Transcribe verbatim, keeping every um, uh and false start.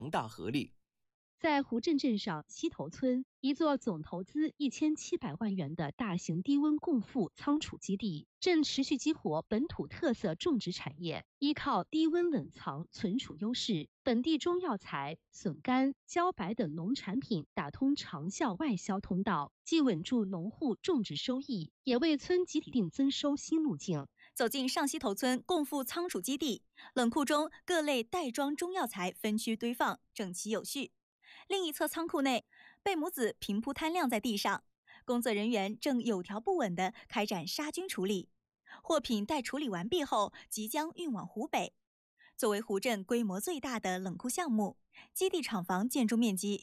大合力。 在湖镇镇上西头村，一座总投资一千七百万元的大型低温共富仓储基地，正持续激活本土特色种植产业。依靠低温冷藏存储优势，本地中药材、笋干、茭白等农产品打通长效外销通道，既稳住农户种植收益，也为村集体定增收新路径。 走进上西头村共富仓储基地，冷库中各类袋装中药材分区堆放，整齐有序。另一侧仓库内，贝母子平铺摊晾在地上，工作人员正有条不紊地开展杀菌处理。货品待处理完毕后，即将运往湖北。作为湖镇规模最大的冷库项目，基地厂房建筑面积